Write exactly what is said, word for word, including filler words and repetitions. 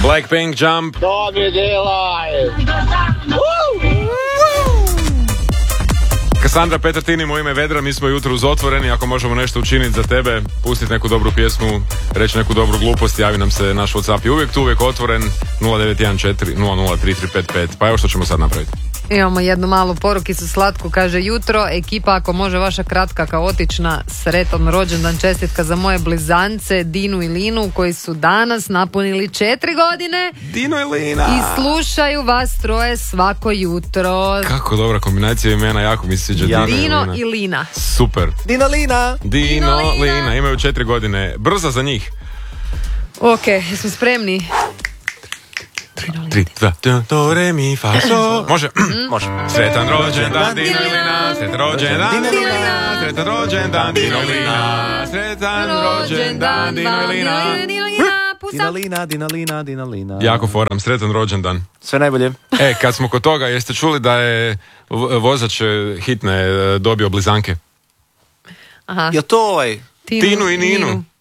Blackpink Jump. To mi delaj. Kassandra Petrtini, moje ime Vedra, mi smo jutro uz Otvoreni. Ako možemo nešto učiniti za tebe, pustiti neku dobru pjesmu, reći neku dobru glupost, javi nam se, naš WhatsApp je uvijek tu, uvijek otvoren, nula devet jedan četiri nula nula tri tri pet pet. Pa evo što ćemo sad napraviti. Imamo jednu malu porukicu slatku, kaže: jutro, ekipa, ako može vaša kratka, kaotična, sretan rođendan, čestitka za moje blizance Dinu i Linu koji su danas napunili četiri godine. Dino i Lina. I slušaju vas troje svako jutro. Kako dobra kombinacija imena, jako mi se sviđa. Ja. Dino, Dino i Lina. i Lina. Super. Dino Lina. Dino, Dino Lina. Lina, imaju četiri godine. Brzo za njih. Ok, jesmo spremni? Tri, dva, do, re, mi, fa, so. Može? Može. Sretan rođendan, Dino i Lina. Sretan rođendan, Dino i Lina. Sretan rođendan, Dino i Lina. Sretan rođendan, Dino i Lina. Dino Lina, Dino Lina, Dino Lina. Jako foram, sretan rođendan. Sve najbolje. E, kad smo kod toga, jeste čuli da je vozač hitne dobio blizanke? Aha. Je to ovaj? Tinu i Ninu.